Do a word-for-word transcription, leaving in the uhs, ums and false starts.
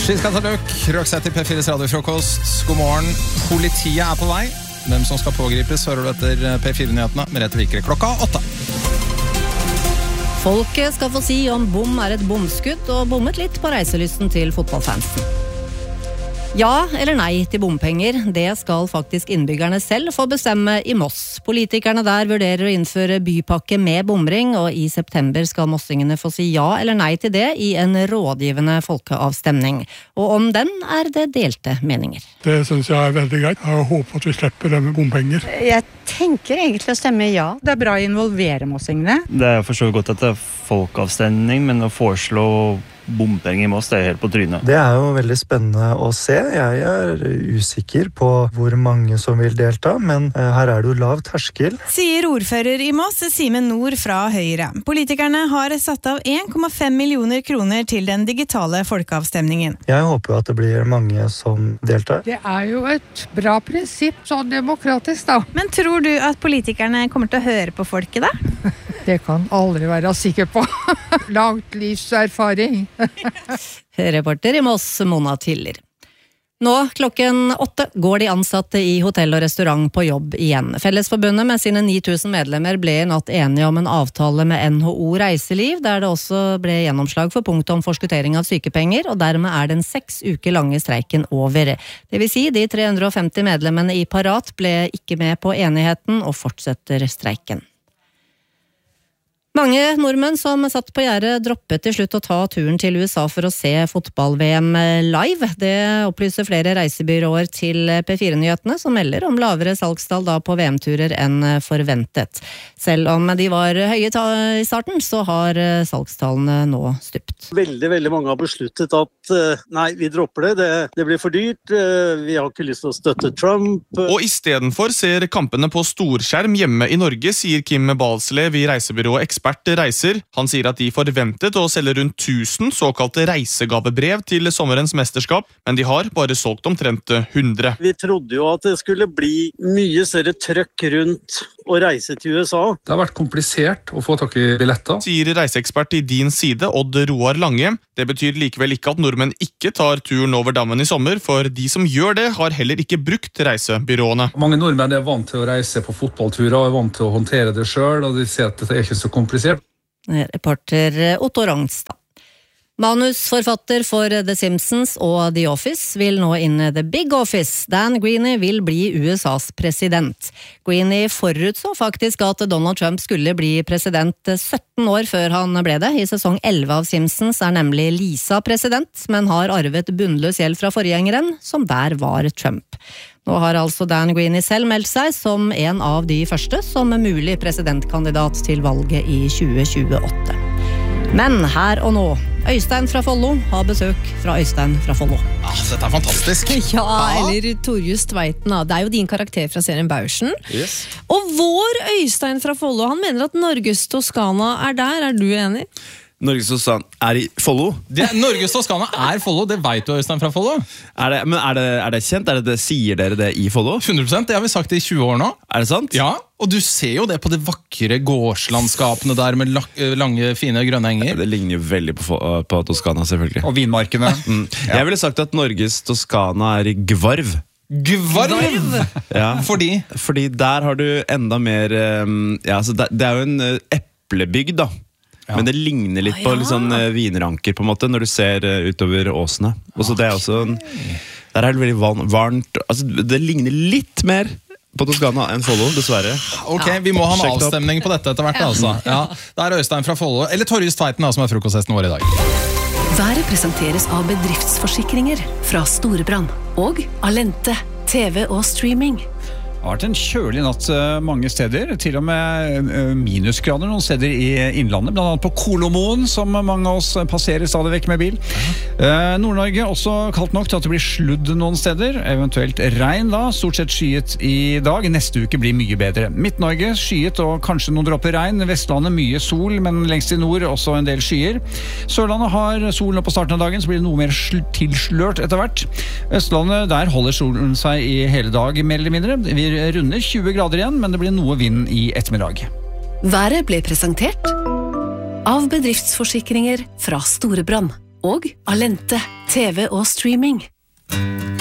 Vi skal ta løk. Roxette i P fires radiofrokost. God morgen. Politiet er på vei. Hvem som skal pågripes, hører du etter P fire-nyhetene. Merete Vikre klokka åtte. Folket skal få si om bom er et bomskudd, og bommet litt på reiselysten til fotballfansen. Ja eller nei til bompenger, det skal faktisk innbyggerne selv få bestemme i Moss. Politikerne der vurderer å innføre bypakke med bomring, og i september skal mossingene få si ja eller nei til det i en rådgivende folkeavstemning. Og om den er det delte meninger. Det synes jeg er veldig greit. Jeg håper at vi slipper det med bompenger. Jeg tenker egentlig å stemme ja. Det er bra å involvere mossingene. Det er for så godt at det er folkeavstemning, men å foreslå bompenger i Moss, det er helt på trynet. Det er jo veldig spennende å se. Jeg er usikker på hvor mange som vil delta, men her er det jo lav terskel. Sier ordfører i Moss, Simen Nord fra Høyre. Politikerne har satt av en komma fem millioner kroner til den digitale folkeavstemningen. Jeg håper jo at det blir mange som deltar. Det er jo et bra prinsipp, sånn demokratisk da. Men tror du at politikerne kommer til å høre på folket da? Det kan aldri være sikker på. Langt livserfaring. Reporter i Moss, Mona Tiller. Nå klokken åtte går de ansatte i hotell og restaurant på jobb igjen. Fellesforbundet med sine ni tusen medlemmer ble i natt enige om en avtale med N H O Reiseliv, der det også ble gjennomslag for punkt om forskuttering av sykepenger, og dermed er den seks uker lange streiken over. Det vil si, de tre hundre og femti medlemmene i Parat ble ikke med på enigheten og fortsetter streiken. Mange nordmenn som satt på gjerdet droppet til slutt å ta turen til U S A for å se fotball-V M live. Det opplyser flere reisebyråer til P fire-nyhetene, som melder om lavere salgstall da på V M-turer enn forventet. Selv om de var høye i starten, så har salgstallene nå stupt. Veldig, veldig mange har besluttet at nei, vi dropper det. det. Det blir for dyrt. Vi har ikke lyst til å støtte Trump. Og i stedet for ser kampene på storskjerm hjemme i Norge, sier Kim Balslev i reisebyrået Ekspert Reiser. Han sier at de forventet å selge rundt tusen såkalte reisegavebrev til sommerens mesterskap, men de har bare solgt omtrent hundre. Vi trodde jo at det skulle bli mye større trøkk rundt å reise til U S A. Det har vært komplisert å få tak i billetter. Sier reiseekspert i din side, Odd Roar Lange. Det betyr likevel ikke at nordmenn ikke tar turen over dammen i sommer, for de som gjør det har heller ikke brukt reisebyråene. Mange nordmenn er vant til å reise på fotballturer og er vant til å håndtere det selv, og de ser at dette er ikke så komplisert. Reporter Otto Rangstad. Manusforfatter for The Simpsons og The Office vil nå inn i The Big Office. Dan Greaney vil bli U S A's president. Greaney forutså faktisk at Donald Trump skulle bli president sytten år før han ble det. I sesong elleve av Simpsons er nemlig Lisa president, men har arvet bunnløs gjeld fra forgjengeren, som der var Trump. Nå har altså Dan Greaney selv meldt seg som en av de første som er mulig presidentkandidat til valget i tjue tjueåtte. Men her og nå, Øystein fra Follo har besøk fra Øystein fra Follo. Ah, dette er fantastisk. Ja, eller Torjus Tveiten. Det er jo din karakter fra serien Baursen. Yes. Og vår Øystein fra Follo, han mener at Norges Toskana er der. Er du enig? Norges Toskana er i Follo? Det, Norges Toskana er Follo, det vet du, Øystein fra Follo. Er det, men er det, er det kjent? Er det, det, sier dere det i Follo? hundre prosent, det har vi sagt i tjue år nå. Er det sant? Ja, og du ser jo det på de vakre gårdslandskapene der med lange, fine grønne enger. Ja, det ligner jo veldig på, på Toskana, selvfølgelig. Og vinmarkene. Mm. Ja. Jeg ville sagt at Norges Toskana er i Gvarv. Gvarv? Ja. Fordi? Fordi der har du enda mer um, ja, altså det, det er jo en uh, eplebygd da. Ja. Men det ligner litt på litt sånn uh, vinranker på en måte, når du ser uh, utover åsene. Og så det er også en, der er det veldig varmt, altså det ligner litt mer på Toskana enn Follo, dessverre. Ok, vi må ha en avstemning på dette etter hvert, altså. Ja, det er Øystein fra Follo, eller Torjus Tveiten da, som er frokostgjesten vår i dag. Været presenteres av bedriftsforsikringer fra Storebrand og Alente, T V og streaming. Det har vært en kjølig natt mange steder, til og med minusgrader noen steder i innlandet, blant annet på Kolomoen, som mange av oss passerer stadig vekk med bil. Uh, Nord-Norge også kaldt nok til at det blir sludd noen steder, eventuelt regn da, stort sett skyet i dag. Neste uke blir mye bedre. Midt-Norge skyet og kanskje noen dropper regn. Vestlandet mye sol, men lengst i nord også en del skyer. Sørlandet har solen på starten av dagen, så blir det noe mer tilslørt etter hvert. Østlandet, der holder solen seg i hele dag, mer eller mindre. Vi runder tjue grader igjen, men det blir noe vind i ettermiddag. Været ble presentert av bedriftsforsikringer fra Storebrand og Alente, T V og streaming.